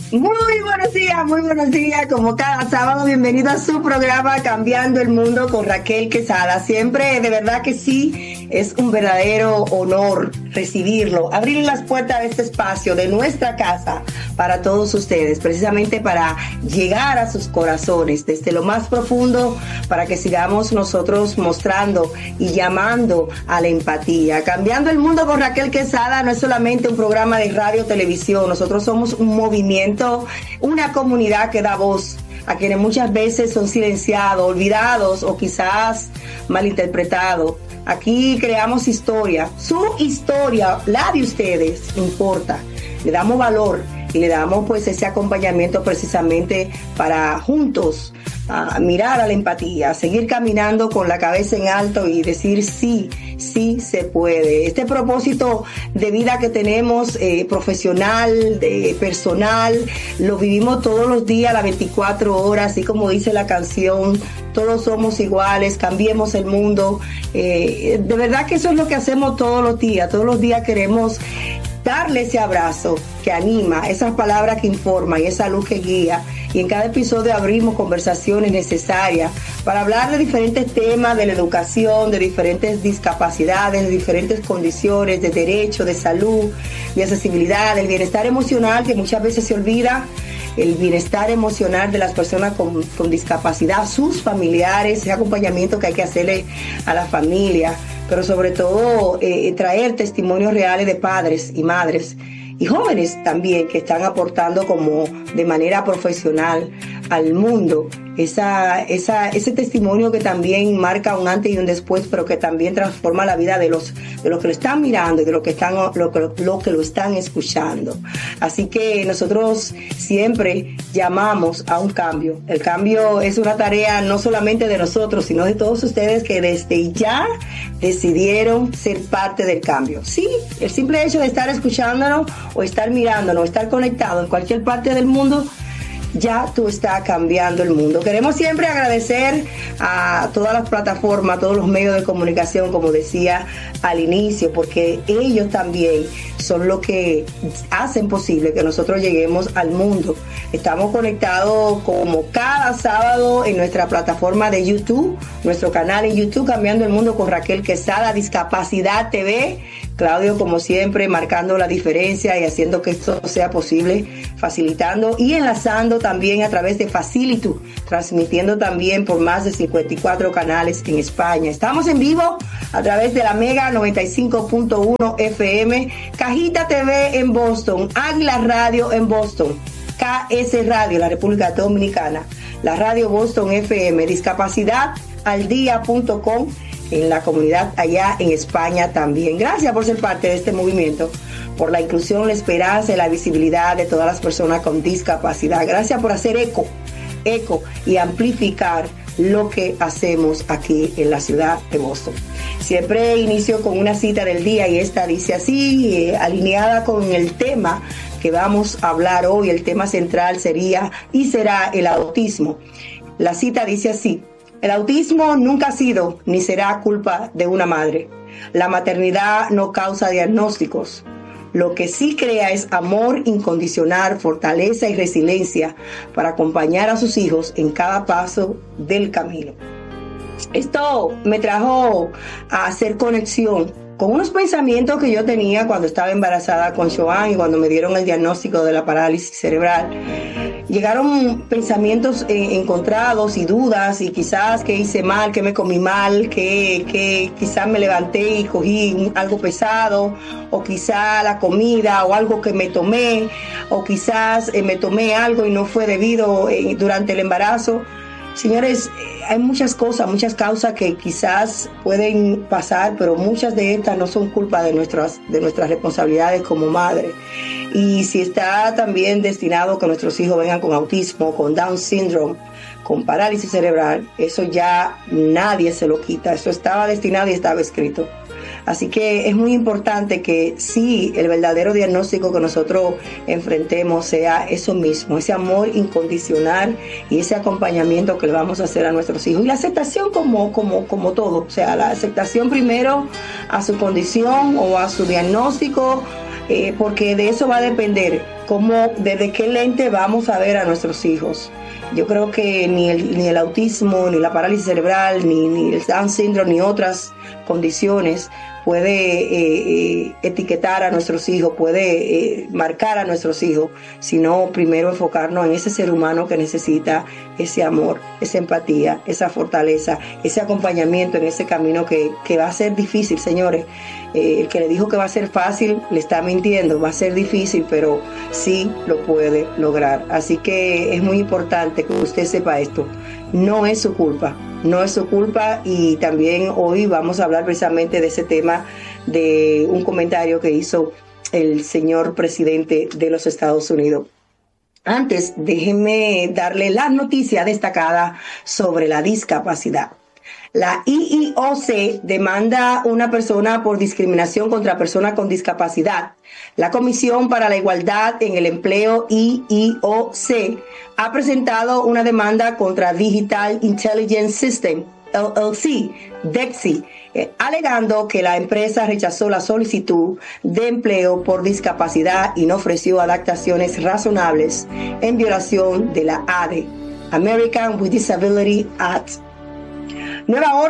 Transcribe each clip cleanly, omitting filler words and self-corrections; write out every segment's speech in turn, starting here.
Muy buenos días, como cada sábado, bienvenido a su programa Cambiando el Mundo con Raquel Quesada. Siempre, de verdad que sí, es un verdadero honor recibirlo, abrir las puertas de este espacio, de nuestra casa, para todos ustedes, precisamente para llegar a sus corazones desde lo más profundo, para que sigamos nosotros mostrando y llamando a la empatía. Cambiando el Mundo con Raquel Quesada no es solamente un programa de radio o televisión, nosotros somos un movimiento, una comunidad que da voz a quienes muchas veces son silenciados, olvidados o quizás malinterpretados. Aquí creamos historia, su historia, la de ustedes, importa. Le damos valor y le damos pues ese acompañamiento precisamente para juntos mirar a la empatía, seguir caminando con la cabeza en alto y decir sí se puede. Este propósito de vida que tenemos, profesional, personal, lo vivimos todos los días, las 24 horas, así como dice la canción, todos somos iguales, cambiemos el mundo. De verdad que eso es lo que hacemos todos los días queremos darle ese abrazo que anima, esas palabras que informan y esa luz que guía. Y en cada episodio abrimos conversaciones necesarias para hablar de diferentes temas, de la educación, de diferentes discapacidades, de diferentes condiciones, de derechos, de salud, de accesibilidad, del bienestar emocional que muchas veces se olvida, el bienestar emocional de las personas con discapacidad, sus familiares, ese acompañamiento que hay que hacerle a la familia, pero sobre todo traer testimonios reales de padres y madres y jóvenes también que están aportando como de manera profesional al mundo ese testimonio que también marca un antes y un después, pero que también transforma la vida de los que lo están mirando y de los que lo están escuchando. Así que nosotros siempre llamamos a un cambio. El cambio es una tarea no solamente de nosotros, sino de todos ustedes que desde ya decidieron ser parte del cambio. Sí, el simple hecho de estar escuchándonos o estar mirándonos, o estar conectado en cualquier parte del mundo, ya tú estás cambiando el mundo. Queremos siempre agradecer a todas las plataformas, a todos los medios de comunicación, como decía al inicio, porque ellos también son los que hacen posible que nosotros lleguemos al mundo. Estamos conectados como cada sábado en nuestra plataforma de YouTube, nuestro canal en YouTube, Cambiando el Mundo con Raquel Quesada, Discapacidad TV. Claudio, como siempre, marcando la diferencia y haciendo que esto sea posible, facilitando y enlazando también a través de Facilitu, transmitiendo también por más de 54 canales en España. Estamos en vivo a través de la Mega 95.1 FM, Cajita TV en Boston, Águila Radio en Boston, KS Radio, la República Dominicana, la Radio Boston FM, discapacidadaldia.com, en la comunidad allá en España también. Gracias por ser parte de este movimiento, por la inclusión, la esperanza y la visibilidad de todas las personas con discapacidad. Gracias por hacer eco y amplificar lo que hacemos aquí en la ciudad de Boston. Siempre inicio con una cita del día y esta dice así, alineada con el tema que vamos a hablar hoy. El tema central sería y será el autismo. La cita dice así: el autismo nunca ha sido ni será culpa de una madre. La maternidad no causa diagnósticos. Lo que sí crea es amor incondicional, fortaleza y resiliencia para acompañar a sus hijos en cada paso del camino. Esto me trajo a hacer conexión con unos pensamientos que yo tenía cuando estaba embarazada con Joan y cuando me dieron el diagnóstico de la parálisis cerebral. Llegaron pensamientos encontrados y dudas, y quizás que hice mal, que me comí mal, que quizás me levanté y cogí algo pesado, o quizás la comida o algo que me tomé, o quizás me tomé algo y no fue debido durante el embarazo. Señores, hay muchas cosas, muchas causas que quizás pueden pasar, pero muchas de estas no son culpa de nuestras responsabilidades como madre. Y si está también destinado que nuestros hijos vengan con autismo, con Down syndrome, con parálisis cerebral, eso ya nadie se lo quita. Eso estaba destinado y estaba escrito. Así que es muy importante que sí, el verdadero diagnóstico que nosotros enfrentemos sea eso mismo, ese amor incondicional y ese acompañamiento que le vamos a hacer a nuestros hijos. Y la aceptación como todo, o sea, la aceptación primero a su condición o a su diagnóstico, porque de eso va a depender desde qué lente vamos a ver a nuestros hijos. Yo creo que ni el autismo, ni la parálisis cerebral, ni el Down syndrome, ni otras condiciones puede etiquetar a nuestros hijos, puede marcar a nuestros hijos, sino primero enfocarnos en ese ser humano que necesita ese amor, esa empatía, esa fortaleza, ese acompañamiento en ese camino que va a ser difícil, señores. El que le dijo que va a ser fácil le está mintiendo, va a ser difícil, pero sí lo puede lograr. Así que es muy importante que usted sepa esto. No es su culpa, no es su culpa, y también hoy vamos a hablar precisamente de ese tema, de un comentario que hizo el señor presidente de los Estados Unidos. Antes, déjenme darle la noticia destacada sobre la discapacidad. La IEOC demanda a una persona por discriminación contra personas con discapacidad. La Comisión para la Igualdad en el Empleo, IEOC, ha presentado una demanda contra Digital Intelligence System, LLC, DEXI, alegando que la empresa rechazó la solicitud de empleo por discapacidad y no ofreció adaptaciones razonables, en violación de la ADE, American with Disability Act. Nueva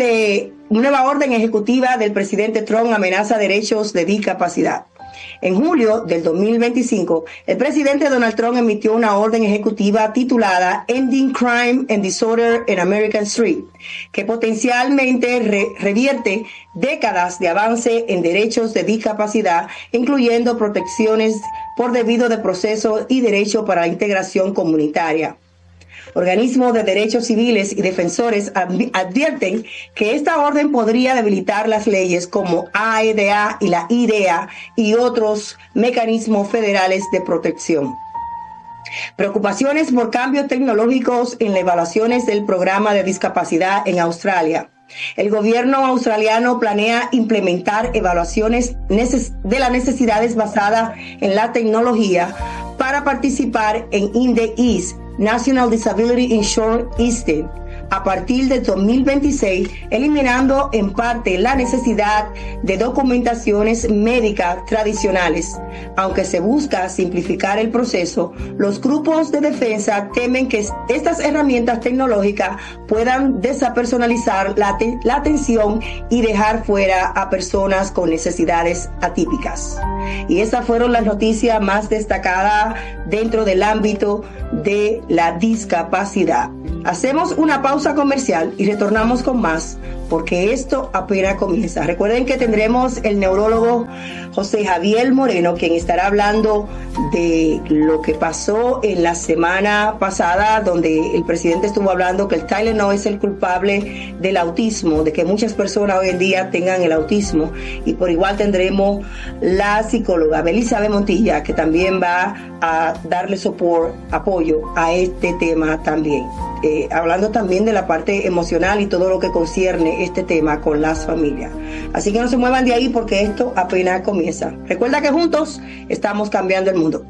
orden ejecutiva del presidente Trump amenaza derechos de discapacidad. En julio del 2025, el presidente Donald Trump emitió una orden ejecutiva titulada Ending Crime and Disorder in American Street, que potencialmente revierte décadas de avance en derechos de discapacidad, incluyendo protecciones por debido de proceso y derecho para la integración comunitaria. Organismos de derechos civiles y defensores advierten que esta orden podría debilitar las leyes como AEDA y la IDEA y otros mecanismos federales de protección. Preocupaciones por cambios tecnológicos en las evaluaciones del programa de discapacidad en Australia. El gobierno australiano planea implementar evaluaciones de las necesidades basadas en la tecnología para participar en INDE-EASE, National Disability Insurance System, a partir del 2026, eliminando en parte la necesidad de documentaciones médicas tradicionales. Aunque se busca simplificar el proceso, los grupos de defensa temen que estas herramientas tecnológicas puedan depersonalizar la atención y dejar fuera a personas con necesidades atípicas. Y esas fueron las noticias más destacadas dentro del ámbito de la discapacidad. Hacemos una pausa comercial y retornamos con más, porque esto apenas comienza. Recuerden que tendremos el neurólogo José Javier Moreno, quien estará hablando de lo que pasó en la semana pasada, donde el presidente estuvo hablando que el Tylenol es el culpable del autismo, de que muchas personas hoy en día tengan el autismo. Y por igual tendremos la psicóloga Belizabeth Montilla, que también va a darle apoyo a este tema también. Hablando también de la parte emocional y todo lo que concierne este tema con las familias. Así que no se muevan de ahí, porque esto apenas comienza. Recuerda que juntos estamos cambiando el mundo.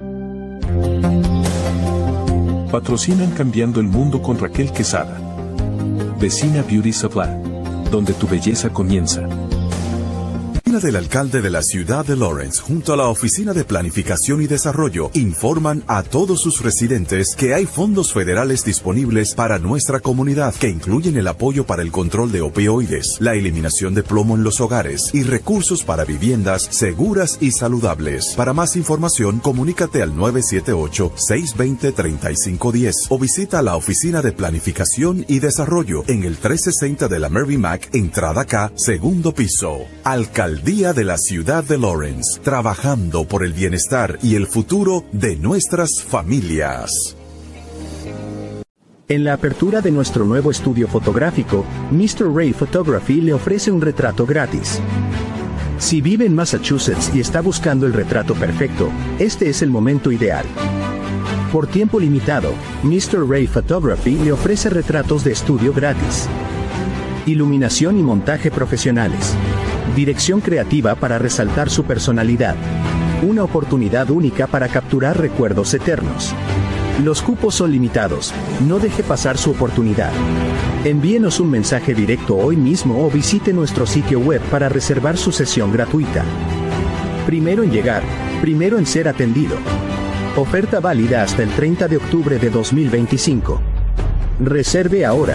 Patrocinan Cambiando el Mundo con Raquel Quesada. Vecina Beauty Supply, donde tu belleza comienza. Del alcalde de la ciudad de Lawrence, junto a la Oficina de Planificación y Desarrollo, informan a todos sus residentes que hay fondos federales disponibles para nuestra comunidad, que incluyen el apoyo para el control de opioides, la eliminación de plomo en los hogares y recursos para viviendas seguras y saludables. Para más información, comunícate al 978-620-3510 o visita la Oficina de Planificación y Desarrollo en el 360 de la Mary Mac, entrada K, segundo piso. Alcaldía de la ciudad de Lawrence, trabajando por el bienestar y el futuro de nuestras familias. En la apertura de nuestro nuevo estudio fotográfico, Mr. Ray Photography le ofrece un retrato gratis. Si vive en Massachusetts y está buscando el retrato perfecto, este es el momento ideal. Por tiempo limitado, Mr. Ray Photography le ofrece retratos de estudio gratis. Iluminación y montaje profesionales. Dirección creativa para resaltar su personalidad. Una oportunidad única para capturar recuerdos eternos. Los cupos son limitados, no deje pasar su oportunidad. Envíenos un mensaje directo hoy mismo o visite nuestro sitio web para reservar su sesión gratuita. Primero en llegar, primero en ser atendido. Oferta válida hasta el 30 de octubre de 2025. Reserve ahora.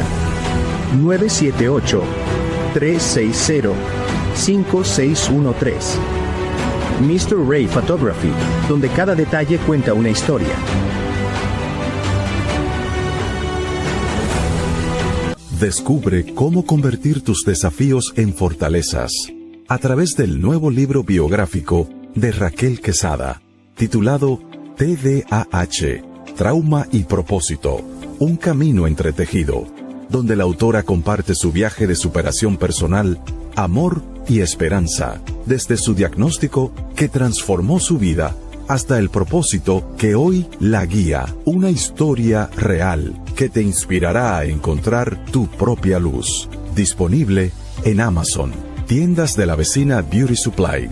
978-360-5613. Mr. Ray Photography, donde cada detalle cuenta una historia. Descubre cómo convertir tus desafíos en fortalezas a través del nuevo libro biográfico de Raquel Quesada, titulado TDAH, Trauma y Propósito, un camino entretejido, donde la autora comparte su viaje de superación personal, amor y esperanza, desde su diagnóstico que transformó su vida hasta el propósito que hoy la guía, una historia real que te inspirará a encontrar tu propia luz. Disponible en Amazon, tiendas de la vecina Beauty Supply,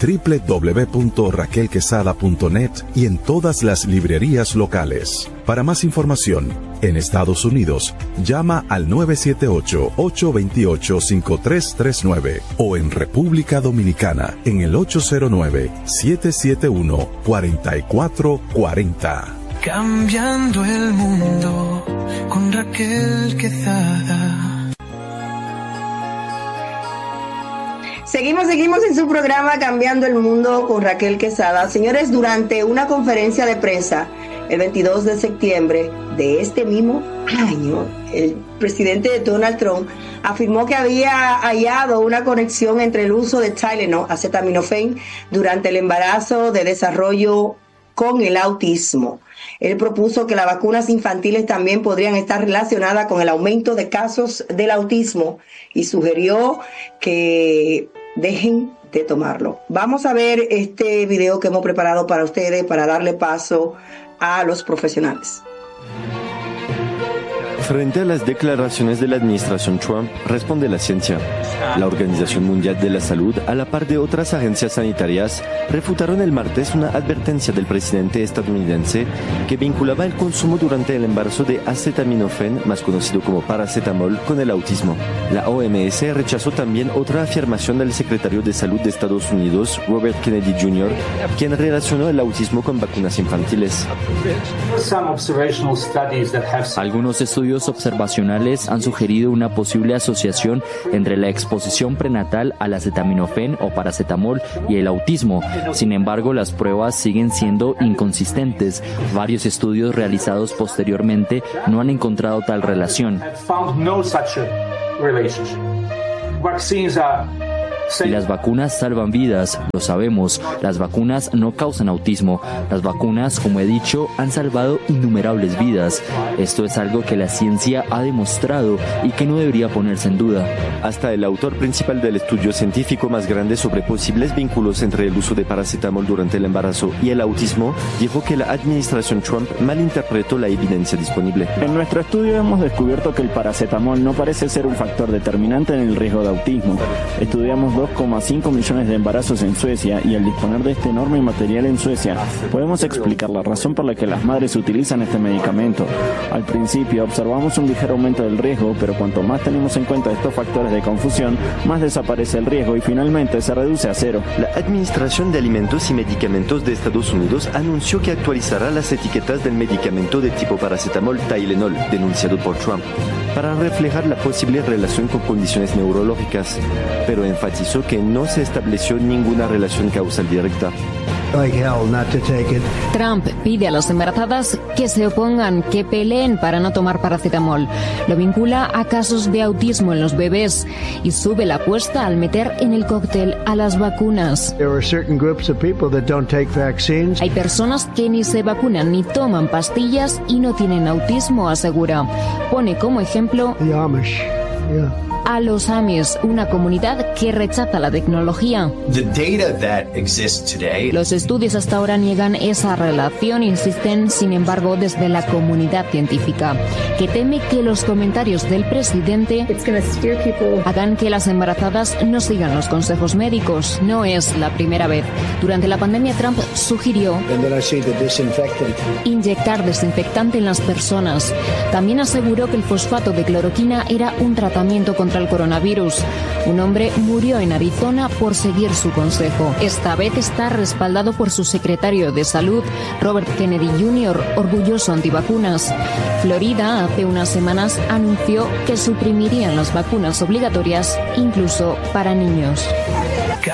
www.raquelquesada.net y en todas las librerías locales. Para más información, en Estados Unidos, llama al 978-828-5339 o en República Dominicana en el 809-771-4440. Cambiando el mundo con Raquel Quesada. Seguimos en su programa Cambiando el Mundo con Raquel Quesada. Señores, durante una conferencia de prensa el 22 de septiembre de este mismo año, el presidente Donald Trump afirmó que había hallado una conexión entre el uso de Tylenol, acetaminofén, durante el embarazo de desarrollo con el autismo. Él propuso que las vacunas infantiles también podrían estar relacionadas con el aumento de casos del autismo y sugirió que dejen de tomarlo. Vamos a ver este video que hemos preparado para ustedes para darle paso a los profesionales. Frente a las declaraciones de la administración Trump, responde la ciencia. La Organización Mundial de la Salud, a la par de otras agencias sanitarias, refutaron el martes una advertencia del presidente estadounidense que vinculaba el consumo durante el embarazo de acetaminofén, más conocido como paracetamol, con el autismo. La OMS rechazó también otra afirmación del secretario de Salud de Estados Unidos, Robert Kennedy Jr., quien relacionó el autismo con vacunas infantiles. Algunos estudios observacionales han sugerido una posible asociación entre la exposición prenatal al acetaminofén o paracetamol y el autismo. Sin embargo, las pruebas siguen siendo inconsistentes. Varios estudios realizados posteriormente no han encontrado tal relación. Y las vacunas salvan vidas, lo sabemos. Las vacunas no causan autismo. Las vacunas, como he dicho, han salvado innumerables vidas. Esto es algo que la ciencia ha demostrado y que no debería ponerse en duda. Hasta el autor principal del estudio científico más grande sobre posibles vínculos entre el uso de paracetamol durante el embarazo y el autismo dijo que la administración Trump malinterpretó la evidencia disponible. En nuestro estudio hemos descubierto que el paracetamol no parece ser un factor determinante en el riesgo de autismo. Estudiamos 2,5 millones de embarazos en Suecia y al disponer de este enorme material en Suecia, podemos explicar la razón por la que las madres utilizan este medicamento. Al principio observamos un ligero aumento del riesgo, pero cuanto más tenemos en cuenta estos factores de confusión, más desaparece el riesgo y finalmente se reduce a cero. La Administración de Alimentos y Medicamentos de Estados Unidos anunció que actualizará las etiquetas del medicamento de tipo paracetamol Tylenol, denunciado por Trump, para reflejar la posible relación con condiciones neurológicas, pero enfatizó que no se estableció ninguna relación causal directa. Trump pide a las embarazadas que se opongan, que peleen para no tomar paracetamol. Lo vincula a casos de autismo en los bebés y sube la apuesta al meter en el cóctel a las vacunas. Hay personas que ni se vacunan ni toman pastillas y no tienen autismo, asegura. Pone como ejemplo a los Amish, una comunidad que rechaza la tecnología. Los estudios hasta ahora niegan esa relación, insisten, sin embargo, desde la comunidad científica, que teme que los comentarios del presidente hagan que las embarazadas no sigan los consejos médicos. No es la primera vez. Durante la pandemia, Trump sugirió inyectar desinfectante en las personas. También aseguró que el fosfato de cloroquina era un tratamiento contra contra el coronavirus. Un hombre murió en Arizona por seguir su consejo. Esta vez está respaldado por su secretario de Salud, Robert Kennedy Jr., orgulloso antivacunas. Florida hace unas semanas anunció que suprimirían las vacunas obligatorias, incluso para niños.